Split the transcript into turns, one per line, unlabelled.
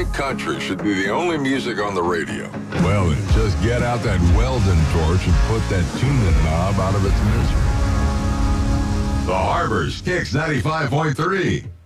think country should be the only music on the radio?
Well, then, just get out that Weldon torch and put that tuning knob out of its misery. The Harbor's Kicks 95.3.